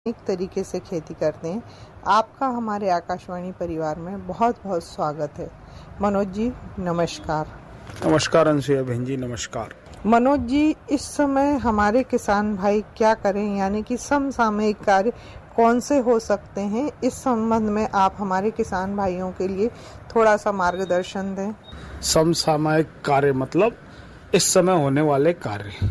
एक तरीके से खेती करते हैं। आपका हमारे आकाशवाणी परिवार में बहुत बहुत स्वागत है। मनोज जी नमस्कार। नमस्कार अंशुया बहन जी, नमस्कार। मनोज जी, इस समय हमारे किसान भाई क्या करें, यानी कि समसामयिक कार्य कौन से हो सकते हैं, इस संबंध में आप हमारे किसान भाइयों के लिए थोड़ा सा मार्गदर्शन दें। समसामयिक कार्य मतलब इस समय होने वाले कार्य।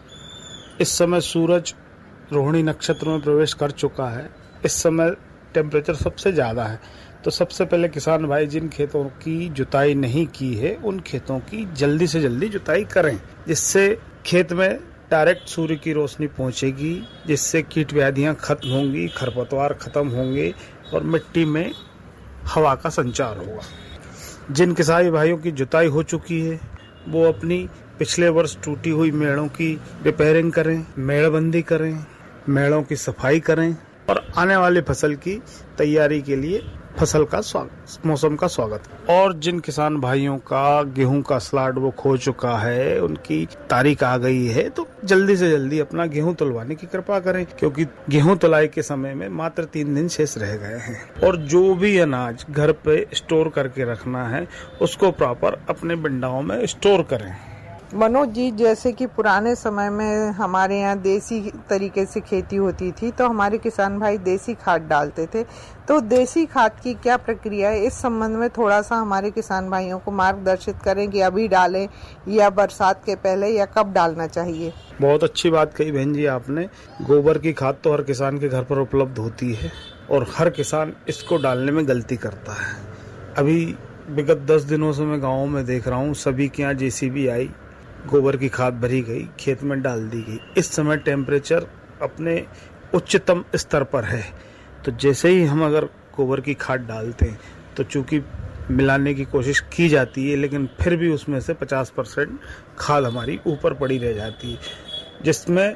इस समय सूरज रोहिणी नक्षत्र में प्रवेश कर चुका है। इस समय टेम्परेचर सबसे ज्यादा है, तो सबसे पहले किसान भाई जिन खेतों की जुताई नहीं की है उन खेतों की जल्दी से जल्दी जुताई करें, जिससे खेत में डायरेक्ट सूर्य की रोशनी पहुंचेगी, जिससे कीट व्याधियां खत्म होंगी, खरपतवार खत्म होंगे और मिट्टी में हवा का संचार होगा। जिन किसान भाइयों की जुताई हो चुकी है वो अपनी पिछले वर्ष टूटी हुई मेड़ों की रिपेयरिंग करें, मेड़बंदी करें, मेड़ों की सफाई करें और आने वाली फसल की तैयारी के लिए फसल का मौसम का स्वागत। और जिन किसान भाइयों का गेहूं का स्लाट वो खो चुका है, उनकी तारीख आ गई है, तो जल्दी से जल्दी अपना गेहूं तुलवाने की कृपा करें, क्योंकि गेहूं तुलाई के समय में मात्र 3 दिन शेष रह गए हैं। और जो भी अनाज घर पे स्टोर करके रखना है उसको प्रॉपर अपने बिंडाओं में स्टोर करें। मनोज जी, जैसे कि पुराने समय में हमारे यहाँ देसी तरीके से खेती होती थी, तो हमारे किसान भाई देसी खाद डालते थे। तो देसी खाद की क्या प्रक्रिया है, इस संबंध में थोड़ा सा हमारे किसान भाइयों को मार्गदर्शित करें कि अभी डालें या बरसात के पहले या कब डालना चाहिए। बहुत अच्छी बात कही बहन जी आपने। गोबर की खाद तो हर किसान के घर पर उपलब्ध होती है और हर किसान इसको डालने में गलती करता है। अभी विगत 10 दिनों से मैं गाँव में देख रहा हूँ, सभी के यहाँ JCB आई, गोबर की खाद भरी गई, खेत में डाल दी गई। इस समय टेम्परेचर अपने उच्चतम स्तर पर है, तो जैसे ही हम अगर गोबर की खाद डालते हैं तो चूंकि मिलाने की कोशिश की जाती है, लेकिन फिर भी उसमें से 50% खाद हमारी ऊपर पड़ी रह जाती है, जिसमें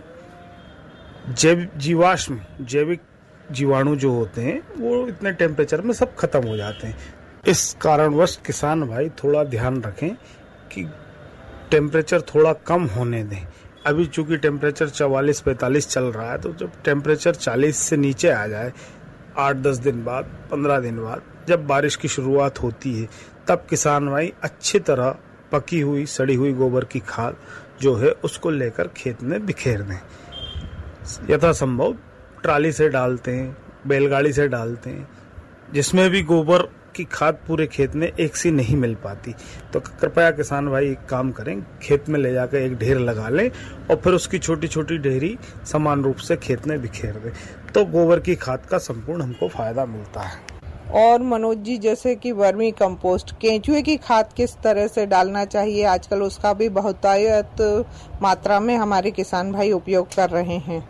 जैविक जीवाणु जो होते हैं वो इतने टेम्परेचर में सब खत्म हो जाते हैं। इस कारणवश किसान भाई थोड़ा ध्यान रखें कि टेम्परेचर थोड़ा कम होने दें। अभी चूंकि टेम्परेचर 44-45 चल रहा है, तो जब टेम्परेचर 40 से नीचे आ जाए 8-10 दिन बाद, 15 दिन बाद, जब बारिश की शुरुआत होती है, तब किसान भाई अच्छी तरह पकी हुई सड़ी हुई गोबर की खाद जो है उसको लेकर खेत में बिखेर दें। यथासंभव ट्राली से डालते हैं, बैलगाड़ी से डालते हैं, जिसमें भी गोबर की खाद पूरे खेत में एक सी नहीं मिल पाती, तो कृपया किसान भाई एक काम करें, खेत में ले जाकर एक ढेर लगा लें और फिर उसकी छोटी छोटी ढेरी समान रूप से खेत में बिखेर दें, तो गोबर की खाद का संपूर्ण हमको फायदा मिलता है। और मनोज जी, जैसे कि वर्मी कंपोस्ट, केंचुए की खाद किस तरह से डालना चाहिए, आजकल उसका भी बहुतायत मात्रा में हमारे किसान भाई उपयोग कर रहे हैं।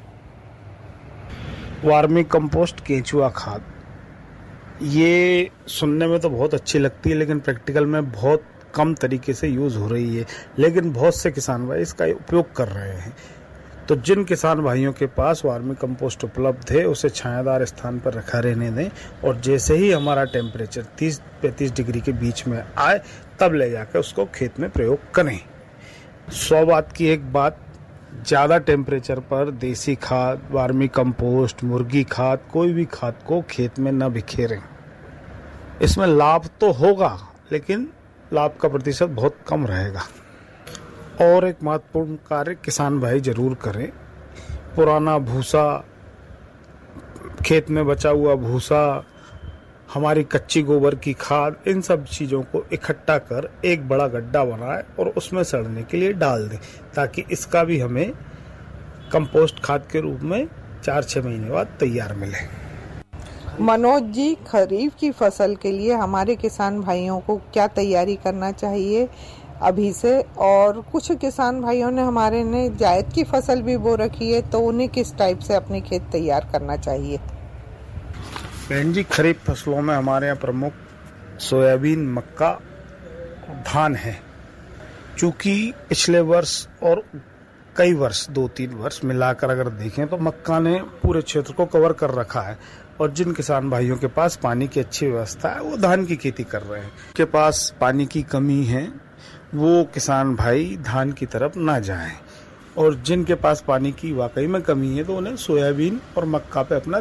वर्मी कंपोस्ट, केंचुआ खाद, ये सुनने में तो बहुत अच्छी लगती है, लेकिन प्रैक्टिकल में बहुत कम तरीके से यूज हो रही है, लेकिन बहुत से किसान भाई इसका उपयोग कर रहे हैं। तो जिन किसान भाइयों के पास वर्मी कंपोस्ट उपलब्ध है उसे छायादार स्थान पर रखा रहने दें, और जैसे ही हमारा टेम्परेचर 30-35 डिग्री के बीच में आए तब ले जाकर उसको खेत में प्रयोग करें। 100 बात की एक बात, ज्यादा टेम्परेचर पर देसी खाद, वर्मी कंपोस्ट, मुर्गी खाद, कोई भी खाद को खेत में न बिखेरें। इसमें लाभ तो होगा, लेकिन लाभ का प्रतिशत बहुत कम रहेगा। और एक महत्वपूर्ण कार्य किसान भाई जरूर करें, पुराना भूसा, खेत में बचा हुआ भूसा, हमारी कच्ची गोबर की खाद, इन सब चीजों को इकट्ठा कर एक बड़ा गड्ढा बनाए और उसमें सड़ने के लिए डाल दें, ताकि इसका भी हमें कंपोस्ट खाद के रूप में 4-6 महीने बाद तैयार मिले। मनोज जी, खरीफ की फसल के लिए हमारे किसान भाइयों को क्या तैयारी करना चाहिए अभी से, और कुछ किसान भाइयों ने हमारे ने जायद की फसल भी बो रखी है, तो उन्हें किस टाइप से अपने खेत तैयार करना चाहिए। बहन जी, खरीफ फसलों में हमारे यहाँ प्रमुख सोयाबीन, मक्का और धान है। चूंकि पिछले वर्ष और कई वर्ष, 2-3 वर्ष मिलाकर अगर देखें तो मक्का ने पूरे क्षेत्र को कवर कर रखा है, और जिन किसान भाइयों के पास पानी की अच्छी व्यवस्था है वो धान की खेती कर रहे हैं। के पास पानी की कमी है वो किसान भाई धान की तरफ ना जाएं, और जिनके पास पानी की वाकई में कमी है तो उन्हें सोयाबीन और मक्का पे अपना